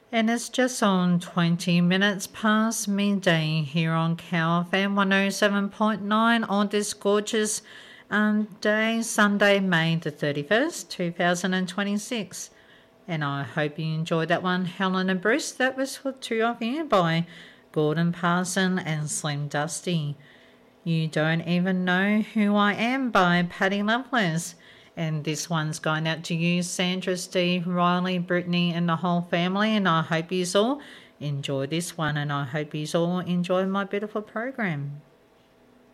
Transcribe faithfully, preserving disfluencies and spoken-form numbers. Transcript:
And it's just on twenty minutes past midday here on Cow F M one oh seven point nine on this gorgeous um, day, Sunday, May the thirty-first, two thousand twenty-six. And I hope you enjoyed that one, Helen and Bruce. That was for two of you by Gordon Parson and Slim Dusty. You Don't Even Know Who I Am by Patti Lovelace. And this one's going out to you, Sandra, Steve, Riley, Brittany and the whole family. And I hope you all enjoy this one, and I hope you all enjoy my beautiful program.